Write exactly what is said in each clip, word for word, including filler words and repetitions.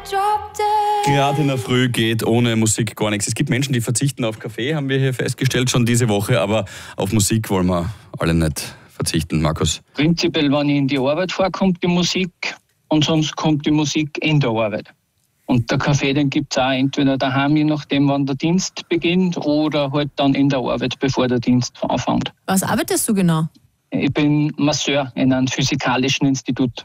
Gerade in der Früh geht ohne Musik gar nichts. Es gibt Menschen, die verzichten auf Kaffee, haben wir hier festgestellt schon diese Woche, aber auf Musik wollen wir alle nicht verzichten, Markus. Prinzipiell, wenn ich in die Arbeit fahre, kommt die Musik und sonst kommt die Musik in der Arbeit. Und der Kaffee, den gibt es auch entweder daheim, je nachdem, wann der Dienst beginnt, oder halt dann in der Arbeit, bevor der Dienst anfängt. Was arbeitest du genau? Ich bin Masseur in einem physikalischen Institut.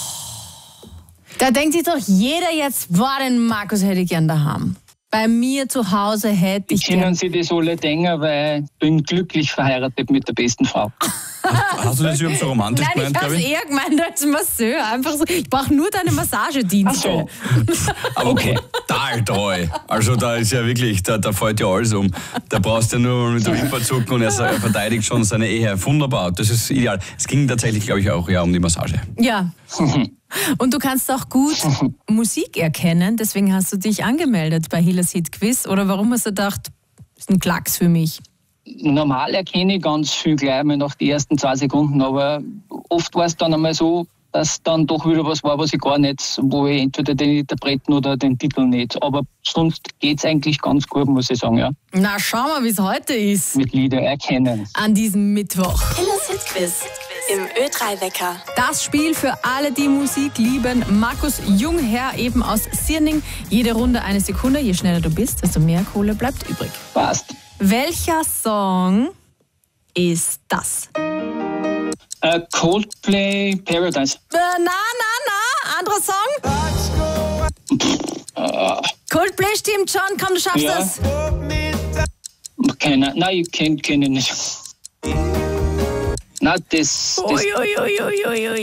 Da denkt sich doch jeder jetzt, boah, den Markus hätte ich gern daheim. Bei mir zu Hause hätte ich Können gern... Sie das alle denken, weil ich bin glücklich verheiratet mit der besten Frau. Hast, hast du das übrigens so romantisch Nein, gemeint, ich habe es glaube ich? eher gemeint als Masseur. Einfach so, ich brauche nur deine Massagedienste. Ach so. Aber Okay. total treu. Also da ist ja wirklich, da, da fällt ja alles um. Da brauchst du ja nur mit der Wimper zucken und er, er verteidigt schon seine Ehe. Wunderbar, das ist ideal. Es ging tatsächlich, glaube ich, auch ja um die Massage. Ja. Und du kannst auch gut Musik erkennen, deswegen hast du dich angemeldet bei Hillers Hit Quiz. Oder warum hast du gedacht, das ist ein Klacks für mich? Normal erkenne ich ganz viel gleich mal nach den ersten zwei Sekunden, aber oft war es dann einmal so, dass dann doch wieder was war, was ich gar nicht, wo ich entweder den Interpreten oder den Titel nicht. Aber sonst geht es eigentlich ganz gut, muss ich sagen, ja. Na, schau mal, wie es heute ist. Mit Lieder erkennen. An diesem Mittwoch. Hillers Hit Quiz im Ö drei Wecker. Das Spiel für alle, die Musik lieben. Markus Jungherr eben aus Sierning. Jede Runde eine Sekunde. Je schneller du bist, desto mehr Kohle bleibt übrig. Passt. Welcher Song ist das? Uh, Coldplay Paradise. Äh, na, na, na, anderer Song? Uh, Coldplay stimmt schon, komm, du schaffst Ja. das. keine, nein, ich kenne kenn ihn nicht. Nein, das, das Ui, ui, ui, ui, ui.